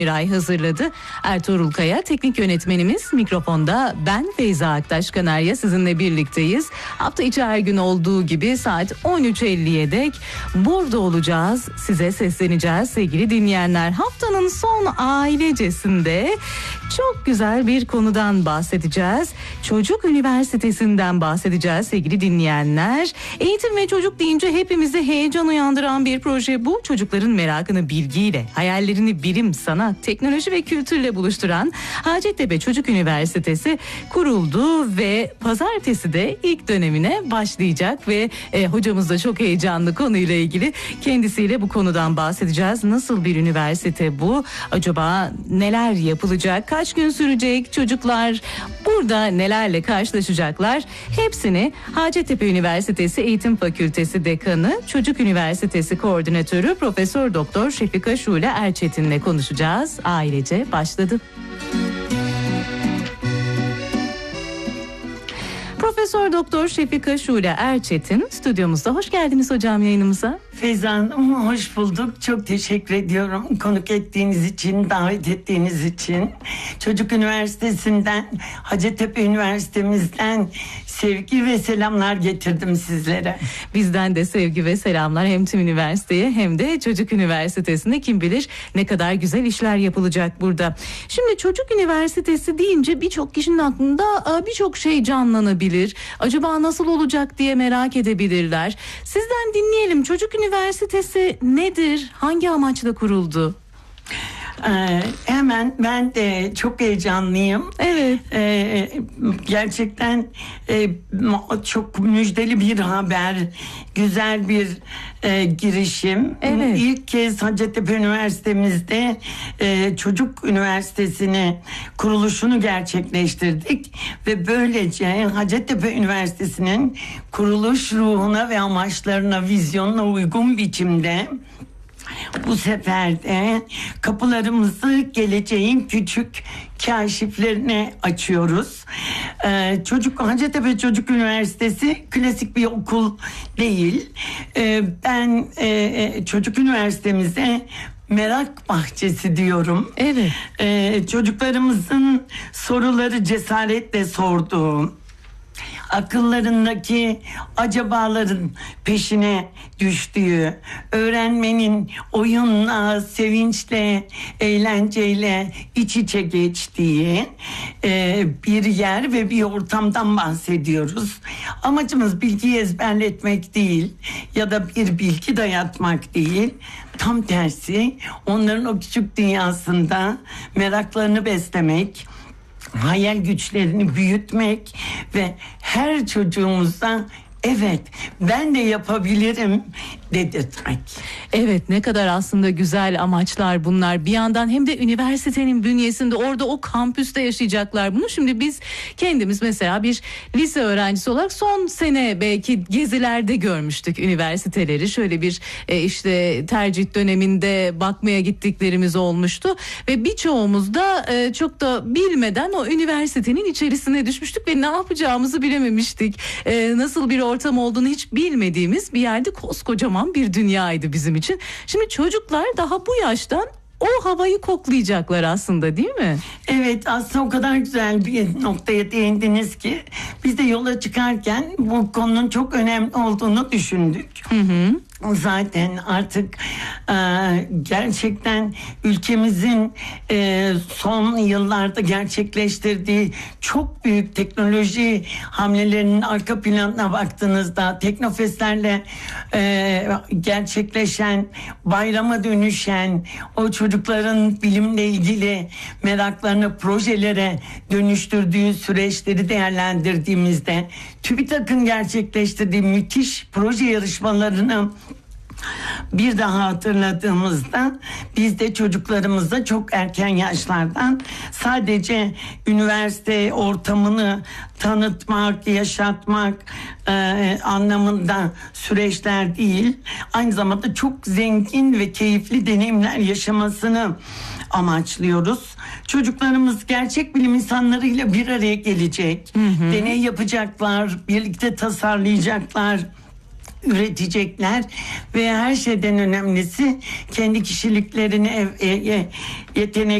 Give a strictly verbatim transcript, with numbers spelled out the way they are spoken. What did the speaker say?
Miray hazırladı. Ertuğrul Kaya teknik yönetmenimiz, mikrofonda ben Feyza Aktaş Kanarya sizinle birlikteyiz. Hafta içi her gün olduğu gibi saat on üç elliye dek burada olacağız. Size sesleneceğiz sevgili dinleyenler. Haftanın son ailecesinde çok güzel bir konudan bahsedeceğiz. Çocuk Üniversitesi'nden bahsedeceğiz sevgili dinleyenler. Eğitim ve çocuk deyince hepimizde heyecan uyandıran bir proje bu. Çocukların merakını bilgiyle, hayallerini bilim, sanat, teknoloji ve kültürle buluşturan Hacettepe Çocuk Üniversitesi kuruldu ve pazartesi de ilk dönemine başlayacak ve e, hocamız da çok heyecanlı konuyla ilgili, kendisiyle bu konudan bahsedeceğiz. Nasıl bir üniversite bu? Acaba neler yapılacak? Kaç gün sürecek? Çocuklar burada nelerle karşılaşacaklar? Hepsini Hacettepe Üniversitesi Eğitim Fakültesi Dekanı, Çocuk Üniversitesi Koordinatörü Profesör Doktor Şefika Şule Erçetin'le konuşacağız. Ailece başladı. Profesör Doktor Şefika Şule Erçetin stüdyomuzda. Hoş geldiniz hocam yayınımıza. Feyza Hanım, hoş bulduk. Çok teşekkür ediyorum konuk ettiğiniz için, davet ettiğiniz için. Çocuk Üniversitesi'nden, Hacettepe Üniversitemizden sevgi ve selamlar getirdim sizlere. Bizden de sevgi ve selamlar hem tüm üniversiteye hem de Çocuk Üniversitesi'ne. Kim bilir ne kadar güzel işler yapılacak burada. Şimdi Çocuk Üniversitesi deyince birçok kişinin aklında birçok şey canlanabilir. Acaba nasıl olacak diye merak edebilirler. Sizden dinleyelim. Çocuk Üniversitesi nedir? Hangi amaçla kuruldu? Ee, hemen ben de çok heyecanlıyım. Evet. Ee, gerçekten e, çok müjdeli bir haber, güzel bir e, girişim. Evet. İlk kez Hacettepe Üniversitemizde e, Çocuk Üniversitesi'ni kuruluşunu gerçekleştirdik ve böylece Hacettepe Üniversitesi'nin kuruluş ruhuna ve amaçlarına, vizyonuna uygun biçimde bu sefer de kapılarımızı geleceğin küçük kaşiflerine açıyoruz. Ee, Çocuk Hacettepe Çocuk Üniversitesi klasik bir okul değil. Ee, ben e, Çocuk Üniversitemize merak bahçesi diyorum. Evet. Ee, çocuklarımızın soruları cesaretle sorduğu, akıllarındaki acabaların peşine düştüğü, öğrenmenin oyunla, sevinçle, eğlenceyle iç içe geçtiği e, bir yer ve bir ortamdan bahsediyoruz. Amacımız bilgiyi ezberletmek değil ya da bir bilgi dayatmak değil. Tam tersi, onların o küçük dünyasında meraklarını beslemek, hayal güçlerini büyütmek ve her çocuğumuza evet ben de yapabilirim dedirtmek. Evet, ne kadar aslında güzel amaçlar bunlar. Bir yandan hem de üniversitenin bünyesinde, orada o kampüste yaşayacaklar bunu. Şimdi biz kendimiz mesela bir lise öğrencisi olarak son sene belki gezilerde görmüştük üniversiteleri. Şöyle bir e, işte tercih döneminde bakmaya gittiklerimiz olmuştu ve birçoğumuz da e, çok da bilmeden o üniversitenin içerisine düşmüştük ve ne yapacağımızı bilememiştik. E, nasıl bir ortam olduğunu hiç bilmediğimiz bir yerde koskocaman bir dünyaydı bizim için. Şimdi çocuklar daha bu yaştan o havayı koklayacaklar aslında, değil mi? Evet, aslında o kadar güzel bir noktaya değindiniz ki biz de yola çıkarken bu konunun çok önemli olduğunu düşündük. Hı hı. Zaten artık e, gerçekten ülkemizin e, son yıllarda gerçekleştirdiği çok büyük teknoloji hamlelerinin arka planına baktığınızda, teknofestlerle e, gerçekleşen, bayrama dönüşen, o çocukların bilimle ilgili meraklarını projelere dönüştürdüğü süreçleri değerlendirdiğimizde, TÜBİTAK'ın gerçekleştirdiği müthiş proje yarışmalarını bir daha hatırladığımızda biz de çocuklarımıza çok erken yaşlardan sadece üniversite ortamını tanıtmak, yaşatmak e, anlamında süreçler değil, aynı zamanda çok zengin ve keyifli deneyimler yaşamasını amaçlıyoruz. Çocuklarımız gerçek bilim insanlarıyla bir araya gelecek, hı hı. deney yapacaklar, birlikte tasarlayacaklar. üretecekler ve her şeyden önemlisi kendi kişiliklerini, yetenek